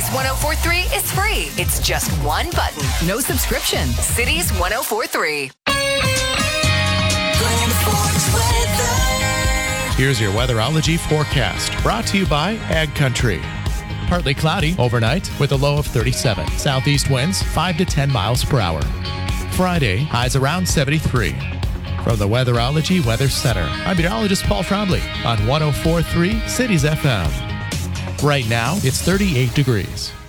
Cities 1043 is free. It's just one button. No subscription. Cities 1043. Here's your weatherology forecast, brought to you by Ag Country. Partly cloudy overnight with a low of 37. Southeast winds 5 to 10 miles per hour. Friday, highs around 73. From the Weatherology Weather Center, I'm meteorologist Paul Trombley on 104.3 Cities FM. Right now, it's 38 degrees.